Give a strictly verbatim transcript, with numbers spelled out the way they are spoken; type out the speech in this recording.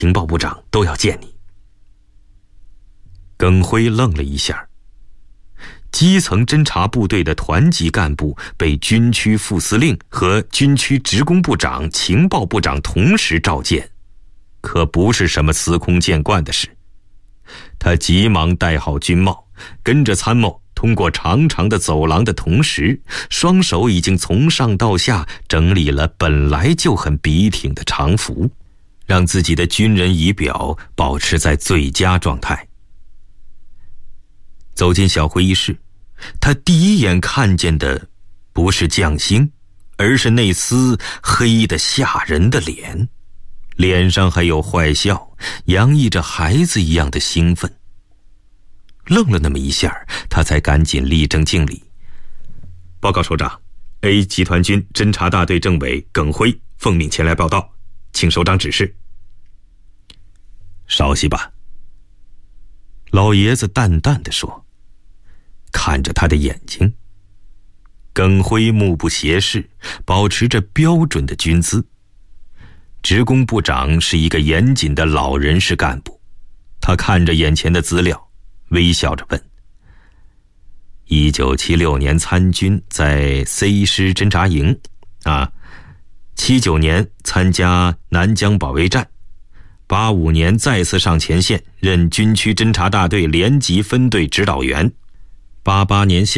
情报部长都要见你。耿辉愣了一下，基层侦察部队的团级干部被军区副司令和军区职工部长、情报部长同时召见，可不是什么司空见惯的事。他急忙戴好军帽，跟着参谋通过长长的走廊的同时，双手已经从上到下整理了本来就很笔挺的常服，让自己的军人仪表保持在最佳状态。走进小会议室，他第一眼看见的不是将星，而是那厮黑得吓人的脸，脸上还有坏笑，洋溢着孩子一样的兴奋。愣了那么一下，他才赶紧立正敬礼。报告首长， A 集团军侦察大队政委耿辉奉命前来报道，请首长指示。稍息吧，老爷子淡淡地说，看着他的眼睛。耿辉目不斜视，保持着标准的军姿。职工部长是一个严谨的老人事干部，他看着眼前的资料，微笑着问：一九七六年参军，在 C 师侦察营啊，七九年参加南疆保卫战，八五年再次上前线，任军区侦察大队连级分队指导员，八八年夏